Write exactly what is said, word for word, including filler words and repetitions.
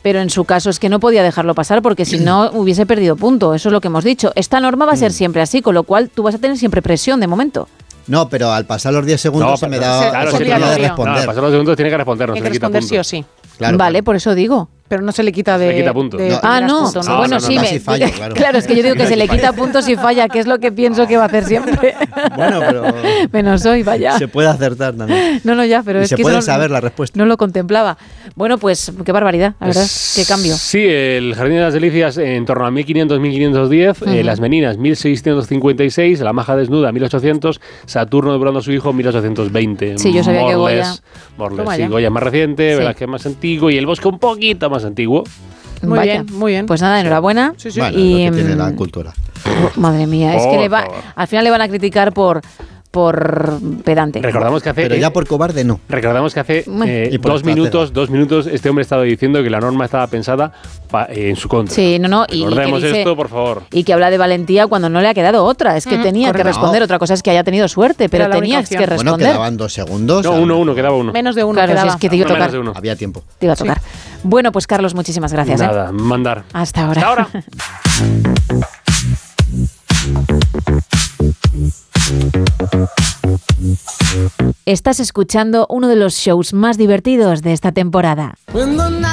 pero en su caso es que no podía dejarlo pasar porque si no hubiese perdido punto. Eso es lo que hemos dicho. Esta norma va a ser siempre así, con lo cual tú vas a tener siempre presión de momento. No, pero al pasar los diez segundos No, se me pero- da claro, se sí, tenía claro. de responder. No, al pasar los segundos tiene que responder, no Tiene se que le quita responder punto. sí o sí. Claro, Vale, claro. por eso digo. Pero no se le quita de... Se le quita punto. de- No. de Ah, las no, puntos, no, bueno, no, sí, no, me, casi fallo, claro. claro, es que yo digo que se le quita puntos si falla, que es lo que pienso que va a hacer siempre. Bueno, pero Menos hoy, vaya. se puede acertar también. No, no, ya, pero Y es se que puede eso no- saber la respuesta. No lo contemplaba. Bueno, pues qué barbaridad, la verdad, qué cambio. Sí, el Jardín de las Delicias en torno a mil quinientos a mil quinientos diez, Uh-huh. eh, Las Meninas mil seiscientos cincuenta y seis, La Maja Desnuda mil ochocientos, Saturno devorando a su hijo mil ochocientos veinte. Sí, yo sabía que Goya- Morles, Toma sí, ya. Goya es más reciente, Sí. Velázquez más antiguo y El Bosque un poquito más antiguo. Muy Vaya. bien, muy bien. Pues nada, enhorabuena. Sí, sí. Bueno, Y, lo que tiene la mm, cultura. Madre mía, es que Por le va, favor. al final le van a criticar por, por pedante. Recordamos que hace... Pero eh, ya por cobarde no. Recordamos que hace Bueno. eh, Y por dos estratega. minutos, dos minutos este hombre estaba diciendo que la norma estaba pensada pa- eh, en su contra. Sí, no, no. Y Recordemos que dice- esto, por favor. Y que habla de valentía cuando no le ha quedado otra. Es que Mm, tenía que correcto. responder. No. Otra cosa es que haya tenido suerte, pero Era la única tenías que opción. Bueno, responder. quedaban dos segundos. No, a lo uno, mejor. uno, quedaba uno. Menos de uno Claro, si quedaba. es que te iba a No, menos tocar. de uno. Había tiempo. Te iba a tocar. Bueno, pues Carlos, muchísimas gracias. ¿eh? Nada, mandar. Hasta ahora. Hasta ahora. Estás escuchando uno de los shows más divertidos de esta temporada.